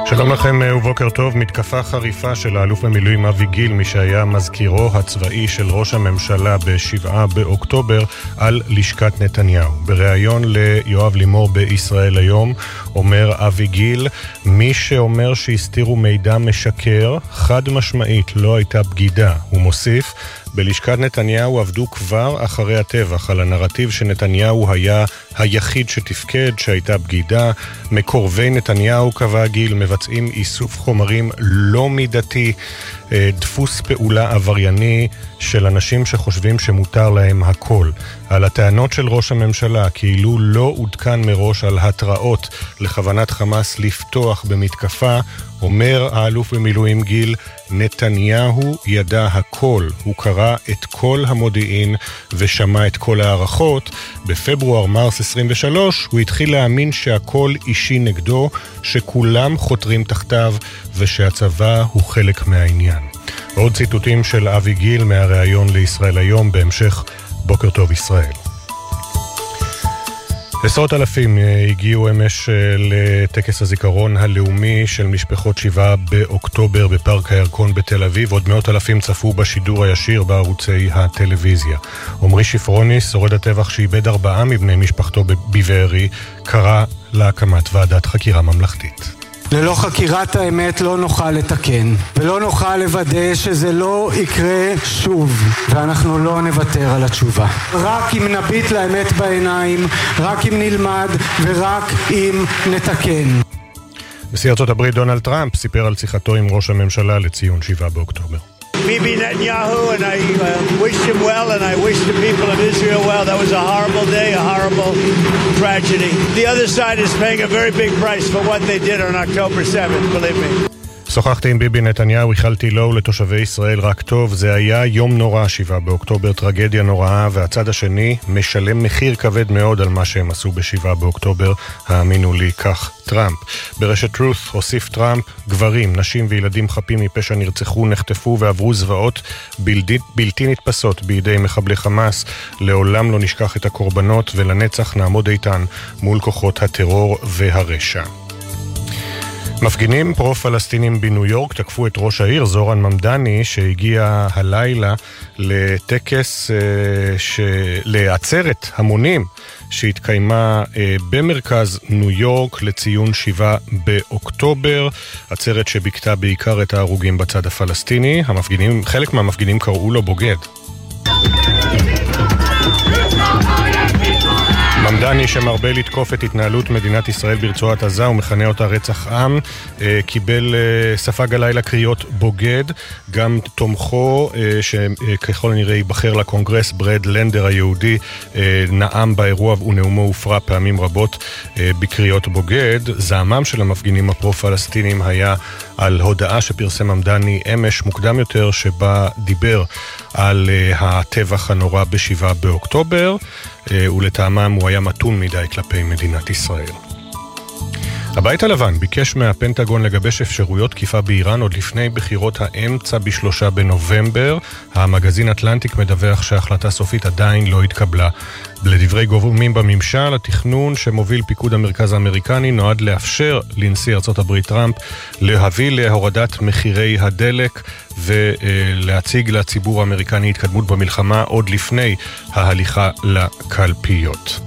שלום לכם ובוקר טוב. מתקפה חריפה של האלוף במילואים אבי גיל, מי שהיה מזכירו הצבאי של ראש הממשלה ב7 באוקטובר, על לשכת נתניהו. בריאיון ליואב לימור בישראל היום אומר אבי גיל, מי שאומר שהסתירו מידע משקר, חד משמעית לא הייתה בגידה. הוא מוסיף, בלשכת נתניהו עבדו כבר אחרי הטבח על הנרטיב שנתניהו היה היחיד שתפקד, שהייתה בגידה. מקורבי נתניהו, קבע גיל, מבצעים איסוף חומרים לא מידתי, דפוס פעולה עברייני של אנשים שחושבים שמותר להם הכל. על הטענות של ראש הממשלה כאילו לא עודכן מראש על התראות לכוונת חמאס לפתוח במתקפה, אומר האלוף במילואים גיל, נתניהו ידע הכל. הוא קרא את כל המודיעין ושמע את כל הערכות. בפברואר מרס 23 הוא התחיל להאמין שהכל אישי נגדו, שכולם חותרים תחתיו ושהצבא הוא חלק מהעניין. עוד ציטוטים של אבי גיל מהראיון לישראל היום בהמשך בוקר טוב ישראל. עשרות אלפים הגיעו אמש לטקס הזיכרון הלאומי של משפחות 7 באוקטובר בפארק הירקון בתל אביב. עוד מאות אלפים צפו בשידור הישיר בערוצי הטלוויזיה. עמרי שפרוני, שורד הטבח שאיבד 4 מבני משפחתו בבארי, קרא להקמת ועדת חקירה ממלכתית. ללא חקירת האמת לא נוכל לתקן, ולא נוכל לוודא שזה לא יקרה שוב, ואנחנו לא נוותר על התשובה. רק אם נביט לאמת בעיניים, רק אם נלמד, ורק אם נתקן. נשיא ארצות הברית דונלד טראמפ סיפר על שיחתו עם ראש הממשלה לציון 7 באוקטובר. Bibi Netanyahu, and I wish him well, and I wish the people of Israel well. That was a horrible day, a horrible tragedy. The other side is paying a very big price for what they did on October 7th, believe me. שוחחתי עם ביבי נתניהו, איחלתי לו ולתושבי ישראל רק טוב. זה היה יום נורא, 7 באוקטובר, טרגדיה נוראה, והצד השני משלם מחיר כבד מאוד על מה שהם עשו ב7 באוקטובר, האמינו לי, כך טראמפ. ברשת טרות הוסיף טראמפ, גברים, נשים וילדים חפים מפשע נרצחו, נחטפו ועברו זוועות בלתי נתפסות בידי מחבלי חמאס. לעולם לא נשכח את הקורבנות ולנצח נעמוד איתן מול כוחות הטרור והרשע. מפגינים פרו-פלסטינים בניו יורק תקפו את ראש העיר זורן ממדני, שהגיע הלילה לטקס לעצרת המונים שהתקיימה במרכז ניו יורק לציון 7 באוקטובר, עצרת שביקתה בעיקר את ההרוגים בצד הפלסטיני. חלק מהמפגינים קראו לו בוגד. ממדני, שמרבה לתקוף את התנהלות מדינת ישראל ברצועת עזה ומכנה אותה רצח עם, קיבל ספג הלילה קריאות בוגד. גם תומכו, שככל הנראה ייבחר לקונגרס, ברד לנדר היהודי, נאם באירוע ונאומו הופרע פעמים רבות בקריאות בוגד. זעמם של המפגינים הפרו-פלסטינים היה על הודעה שפרסם ממדני אמש מוקדם יותר, שבה דיבר על הטבח הנורא ב7 באוקטובר, ולטעמם הוא היה מתון מדי כלפי מדינת ישראל. הבית הלבן ביקש מהפנטגון לגבש אפשרויות תקיפה באיראן עוד לפני בחירות האמצע ב3 בנובמבר. המגזין אטלנטיק מדווח שההחלטה סופית עדיין לא התקבלה. לדברי גורמים בממשל, התכנון שמוביל פיקוד המרכז האמריקני נועד לאפשר לנשיא ארצות הברית טראמפ להביא להורדת מחירי הדלק ולהציג לציבור האמריקני התקדמות במלחמה עוד לפני ההליכה לקלפיות.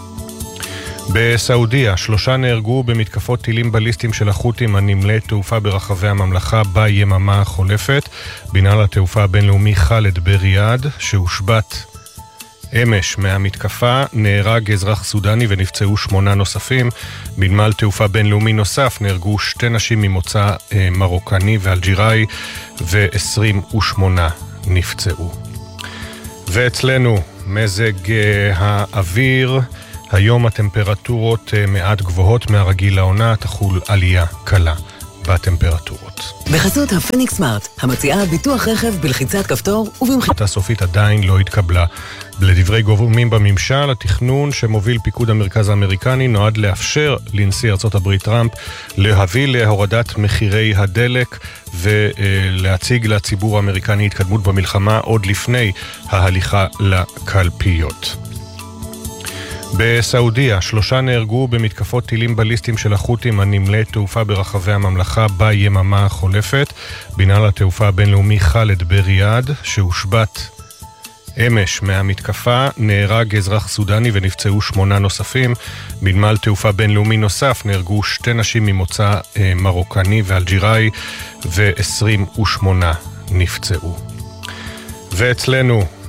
בסעודיה 3 נהרגו במתקפות טילים בליסטיים של החות'ים הנמלי תעופה ברחבי הממלכה ביממה החולפת. מנהל התעופה הבינלאומי חאלד בריאד, שהושבת אמש מהמתקפה, נהרג אזרח סודני ונפצעו 8 נוספים. בנמל תעופה בינלאומי נוסף נהרגו 2 נשים ממוצא מרוקני ואלג'יראי ו28 נפצעו. ואצלנו מזג האוויר, היום הטמפרטורות מעט גבוהות מהרגיל לעונה, תחול עלייה קלה בטמפרטורות. בחסות הפניקס סמארט, המציעה ביטוח רכב בלחיצת כפתור ובמחירה סופית עדיין לא התקבלה. לדברי גורמים בממשל, התכנון שמוביל פיקוד המרכז האמריקני נועד לאפשר לנשיא ארצות הברית טראמפ להביא להורדת מחירי הדלק ולהציג לציבור האמריקני התקדמות במלחמה עוד לפני ההליכה לקלפיות. בסעודיה 3 נהרגו במתקפות טילים בליסטיים של החות'ים הנמלי תעופה ברחבי הממלכה ביממה החולפת. בנמל התעופה הבינלאומי חאלד בריאד שהושבת אמש מהמתקפה נהרג אזרח סודני ונפצעו 8 נוספים. בנמל תעופה בינלאומי נוסף נהרגו 2 נשים ממוצא מרוקני ואלג'יראי ו28 נפצעו. ואצלנו